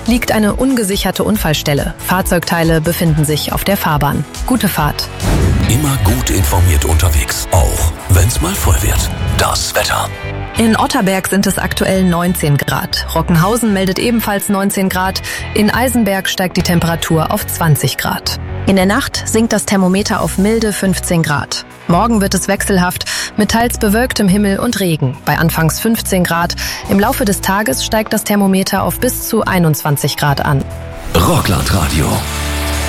liegt eine ungesicherte Unfallstelle. Fahrzeugteile befinden sich auf der Fahrbahn. Gute Fahrt. Immer gut informiert unterwegs, auch wenn's mal voll wird. Das Wetter. In Otterberg sind es aktuell 19 Grad. Rockenhausen meldet ebenfalls 19 Grad. In Eisenberg steigt die Temperatur auf 20 Grad. In der Nacht sinkt das Thermometer auf milde 15 Grad. Morgen wird es wechselhaft mit teils bewölktem Himmel und Regen. Bei anfangs 15 Grad. Im Laufe des Tages steigt das Thermometer auf bis zu 21 Grad an. Rockland Radio.